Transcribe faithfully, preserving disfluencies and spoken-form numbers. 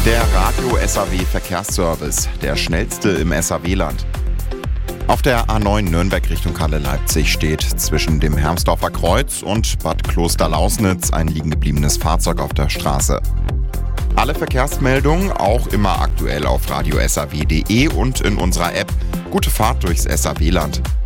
Der Radio-S A W-Verkehrsservice, der schnellste im S A W-Land. Auf der A neun Nürnberg Richtung Halle-Leipzig steht zwischen dem Hermsdorfer Kreuz und Bad Klosterlausnitz ein liegengebliebenes Fahrzeug auf der Straße. Alle Verkehrsmeldungen auch immer aktuell auf radio s a w punkt d e und in unserer App. Gute Fahrt durchs S A W-Land.